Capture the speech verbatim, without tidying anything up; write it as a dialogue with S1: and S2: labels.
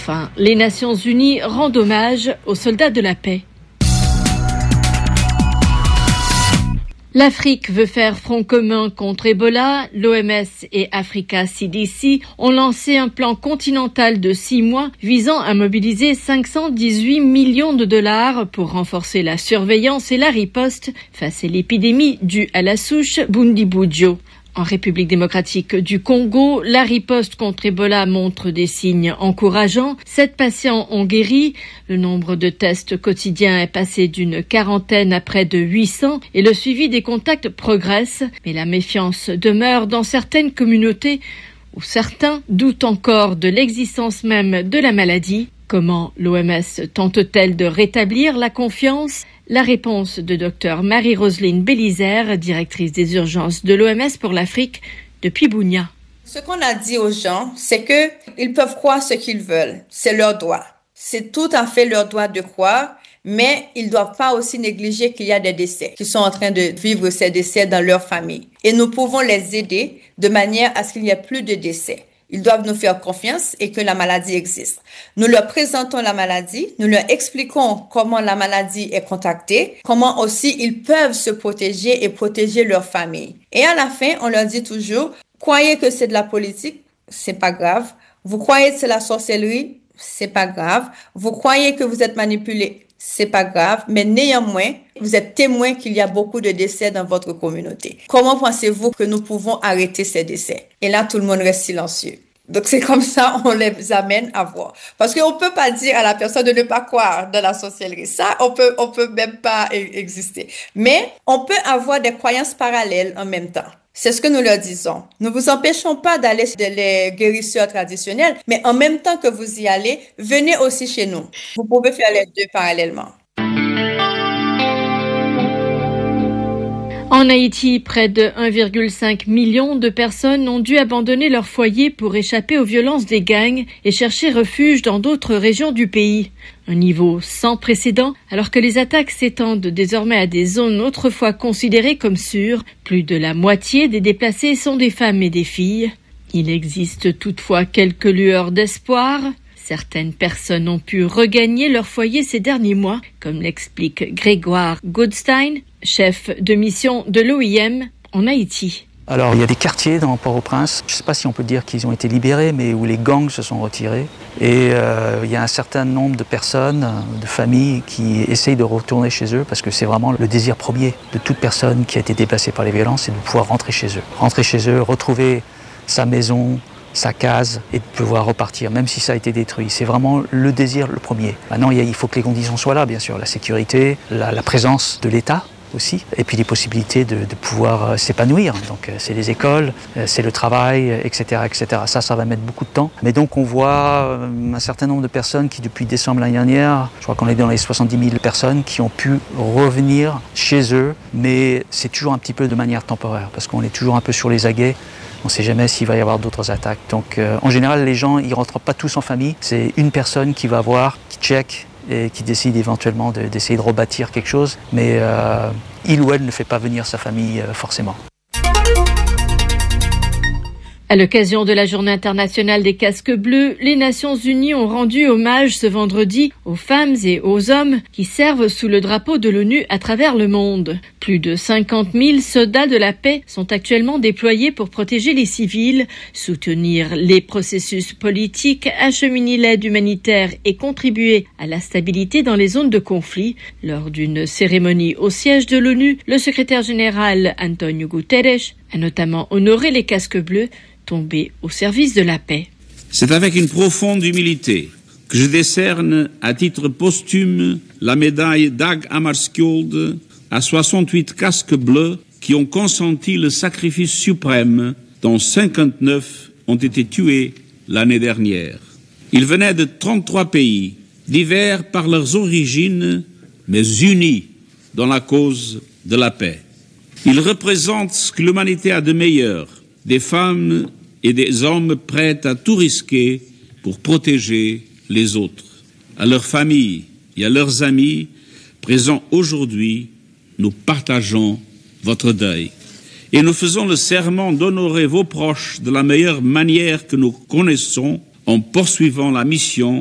S1: Enfin, les Nations Unies rendent hommage aux soldats de la paix. L'Afrique veut faire front commun contre Ebola. L'O M S et Africa C D C ont lancé un plan continental de six mois visant à mobiliser cinq cent dix-huit millions de dollars pour renforcer la surveillance et la riposte face à l'épidémie due à la souche Bundibugyo. En République démocratique du Congo, la riposte contre Ebola montre des signes encourageants. Sept patients ont guéri. Le nombre de tests quotidiens est passé d'une quarantaine à près de huit cents et le suivi des contacts progresse. Mais la méfiance demeure dans certaines communautés où certains doutent encore de l'existence même de la maladie. Comment l'O M S tente-t-elle de rétablir la confiance ? La réponse de Dr Marie-Roseline Bélizaire, directrice des urgences de l'O M S pour l'Afrique depuis Bunia.
S2: Ce qu'on a dit aux gens, c'est que ils peuvent croire ce qu'ils veulent. C'est leur droit. C'est tout à fait leur droit de croire, mais ils ne doivent pas aussi négliger qu'il y a des décès, qu'ils sont en train de vivre ces décès dans leur famille. Et nous pouvons les aider de manière à ce qu'il n'y ait plus de décès. Ils doivent nous faire confiance et que la maladie existe. Nous leur présentons la maladie, nous leur expliquons comment la maladie est contactée, comment aussi ils peuvent se protéger et protéger leur famille. Et à la fin, on leur dit toujours, croyez que c'est de la politique, c'est pas grave. Vous croyez que c'est la sorcellerie, c'est pas grave. Vous croyez que vous êtes manipulé, c'est pas grave. Mais néanmoins, vous êtes témoin qu'il y a beaucoup de décès dans votre communauté. Comment pensez-vous que nous pouvons arrêter ces décès? Et là, tout le monde reste silencieux. Donc, c'est comme ça, on les amène à voir. Parce qu'on peut pas dire à la personne de ne pas croire dans la sorcellerie. Ça, on peut, on peut même pas exister. Mais, on peut avoir des croyances parallèles en même temps. C'est ce que nous leur disons. Nous vous empêchons pas d'aller chez les guérisseurs traditionnels, mais en même temps que vous y allez, venez aussi chez nous. Vous pouvez faire les deux parallèlement.
S1: En Haïti, près de un virgule cinq million de personnes ont dû abandonner leur foyer pour échapper aux violences des gangs et chercher refuge dans d'autres régions du pays. Un niveau sans précédent, alors que les attaques s'étendent désormais à des zones autrefois considérées comme sûres. Plus de la moitié des déplacés sont des femmes et des filles. Il existe toutefois quelques lueurs d'espoir. Certaines personnes ont pu regagner leur foyer ces derniers mois, comme l'explique Grégoire Goodstein, chef de mission de l'O I M en Haïti.
S3: Alors, il y a des quartiers dans Port-au-Prince, je ne sais pas si on peut dire qu'ils ont été libérés, mais où les gangs se sont retirés. Et euh, il y a un certain nombre de personnes, de familles qui essayent de retourner chez eux parce que c'est vraiment le désir premier de toute personne qui a été déplacée par les violences, c'est de pouvoir rentrer chez eux. Rentrer chez eux, retrouver sa maison, sa case et de pouvoir repartir, même si ça a été détruit. C'est vraiment le désir le premier. Maintenant, il faut que les conditions soient là, bien sûr. La sécurité, la, la présence de l'État aussi, et puis les possibilités de, de pouvoir s'épanouir. Donc c'est les écoles, c'est le travail, et cetera, et cetera. Ça, ça va mettre beaucoup de temps. Mais donc on voit un certain nombre de personnes qui, depuis décembre l'année dernière, je crois qu'on est dans les soixante-dix mille personnes qui ont pu revenir chez eux, mais c'est toujours un petit peu de manière temporaire, parce qu'on est toujours un peu sur les aguets. On ne sait jamais s'il va y avoir d'autres attaques. Donc euh, en général, les gens, ils ne rentrent pas tous en famille. C'est une personne qui va voir, qui check et qui décide éventuellement de, d'essayer de rebâtir quelque chose. Mais euh, il ou elle ne fait pas venir sa famille euh, forcément.
S1: À l'occasion de la Journée internationale des casques bleus, les Nations Unies ont rendu hommage ce vendredi aux femmes et aux hommes qui servent sous le drapeau de l'ONU à travers le monde. Plus de cinquante mille soldats de la paix sont actuellement déployés pour protéger les civils, soutenir les processus politiques, acheminer l'aide humanitaire et contribuer à la stabilité dans les zones de conflit. Lors d'une cérémonie au siège de l'ONU, le secrétaire général Antonio Guterres a notamment honoré les casques bleus tombés au service de la paix.
S4: C'est avec une profonde humilité que je décerne à titre posthume la médaille Dag Hammarskjöld à soixante-huit casques bleus qui ont consenti le sacrifice suprême dont cinquante-neuf ont été tués l'année dernière. Ils venaient de trente-trois pays, divers par leurs origines, mais unis dans la cause de la paix. Ils représentent ce que l'humanité a de meilleur, des femmes et des hommes prêts à tout risquer pour protéger les autres. À leurs familles et à leurs amis présents aujourd'hui, nous partageons votre deuil. Et nous faisons le serment d'honorer vos proches de la meilleure manière que nous connaissons en poursuivant la mission